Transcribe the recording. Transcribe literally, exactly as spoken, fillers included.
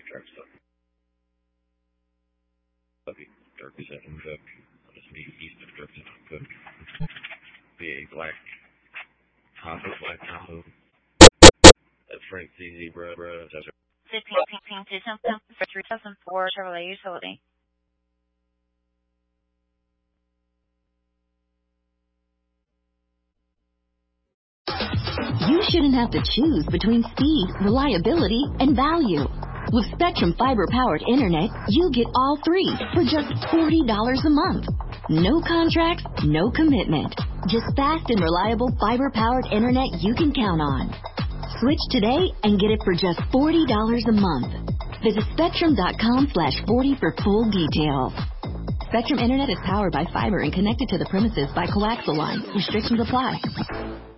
truck stuff. Dark seven Cook. Just be east of Dirksen on Cook. Be a black Tahoe, black Tahoe. That's Frank C Z, bro, bro. fifteen to something for three thousand four Chevrolet Utility. You shouldn't have to choose between speed, reliability, and value. With Spectrum fiber-powered internet, you get all three for just forty dollars a month. No contracts, no commitment. Just fast and reliable fiber-powered internet you can count on. Switch today and get it for just forty dollars a month. Visit Spectrum.com slash 40 for full details. Spectrum Internet is powered by fiber and connected to the premises by coaxial lines. Restrictions apply.